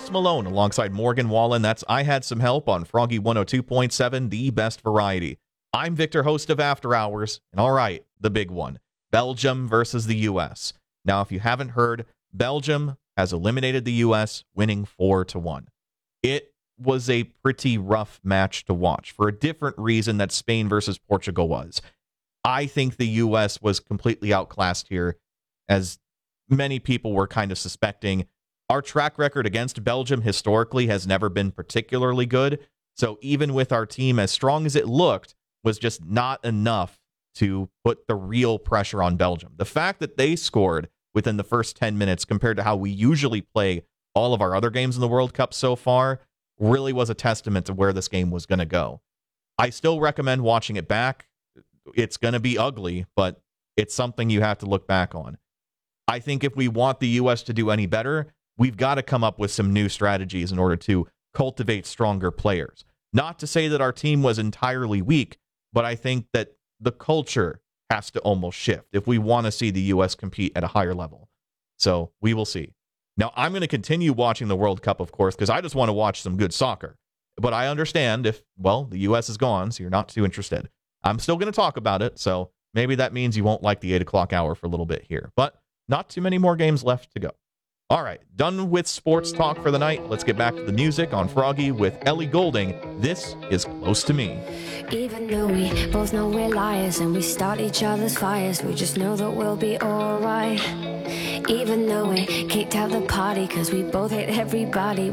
Post Malone alongside Morgan Wallen. That's I Had Some Help on Froggy 102.7, the best variety. I'm Victor, host of After Hours, and all right, the big one, Belgium versus the U.S. Now, if you haven't heard, Belgium has eliminated the U.S., winning 4-1. It was a pretty rough match to watch for a different reason that Spain versus Portugal was. I think the U.S. was completely outclassed here, as many people were kind of suspecting. Our track record against Belgium historically has never been particularly good, so even with our team as strong as it looked, was just not enough to put the real pressure on Belgium. The fact that they scored within the first 10 minutes compared to how we usually play all of our other games in the World Cup so far really was a testament to where this game was going to go. I still recommend watching it back. It's going to be ugly, but it's something you have to look back on. I think if we want the U.S. to do any better, we've got to come up with some new strategies in order to cultivate stronger players. Not to say that our team was entirely weak, but I think that the culture has to almost shift if we want to see the U.S. compete at a higher level. So we will see. Now, I'm going to continue watching the World Cup, of course, because I just want to watch some good soccer. But I understand if, well, the U.S. is gone, so you're not too interested. I'm still going to talk about it, so maybe that means you won't like the 8 o'clock hour for a little bit here. But not too many more games left to go. All right, done with sports talk for the night. Let's get back to the music on Froggy with Ellie Goulding. This is Close to Me. Even though we both know we're liars and we start each other's fires, we just know that we'll be alright. Even though we kicked out the party 'cause we both hate everybody.